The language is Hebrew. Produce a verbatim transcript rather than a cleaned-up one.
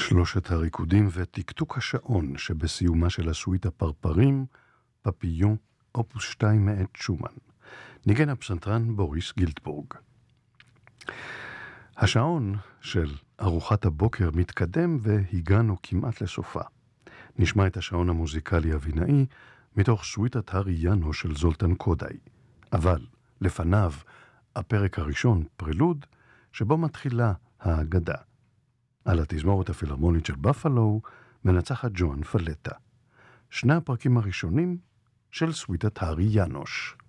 שלושת הריקודים ותקתוק השעון שבסיומה של הסוויטה פרפרים, פפיון, אופוס שתיים מאת שומן. ניגן הפסנתרן בוריס גילדבורג. השעון של ארוחת הבוקר מתקדם והגענו כמעט לסופה. נשמע את השעון המוזיקלי אבינאי מתוך סוויטת הארי יאנו של זולטן קודאי. אבל לפניו הפרק הראשון, פרלוד, שבו מתחילה האגדה. על התזמורת הפילהרמונית של בפלו מנצחת ג'ואן פלטה. שני הפרקים הראשונים של סוויטת הארי יאנוש.